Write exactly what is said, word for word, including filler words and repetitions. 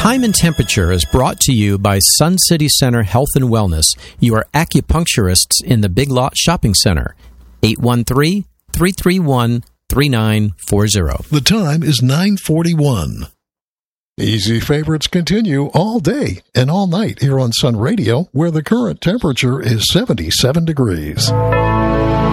Time and Temperature is brought to you by Sun City Center Health and Wellness, your acupuncturists in the Big Lot Shopping Center. eight one three, three three one, three nine four zero. The time is nine forty-one. Easy favorites continue all day and all night here on Sun Radio, where the current temperature is seventy-seven degrees.